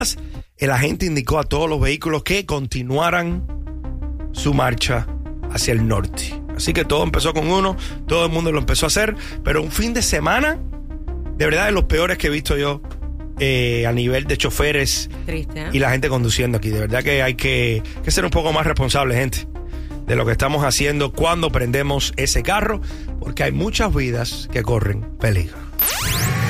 el agente indicó a todos los vehículos que continuaran su marcha hacia el norte. Así que todo empezó con uno, todo el mundo lo empezó a hacer, pero un fin de semana, de verdad, de los peores que he visto yo a nivel de choferes. Triste, ¿eh? Y la gente conduciendo aquí. De verdad que hay que ser un poco más responsables, gente, de lo que estamos haciendo cuando prendemos ese carro, porque hay muchas vidas que corren peligro.